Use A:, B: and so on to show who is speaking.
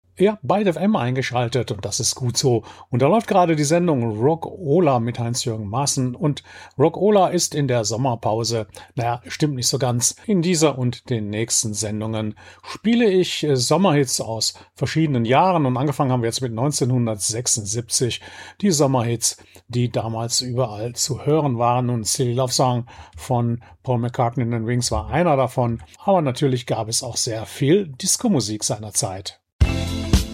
A: Ja, bei FM eingeschaltet und das ist gut so. Und da läuft gerade die Sendung Rock-Ola mit Heinz-Jürgen Maaßen und Rock-Ola ist in der Sommerpause. Naja, stimmt nicht so ganz. In dieser und den nächsten Sendungen spiele ich Sommerhits aus verschiedenen Jahren und angefangen haben wir jetzt mit 1976. Die Sommerhits, die damals überall zu hören waren und Silly Love Song von Paul McCartney and the Wings war einer davon. Aber natürlich gab es auch sehr viel Disco-Musik seiner Zeit.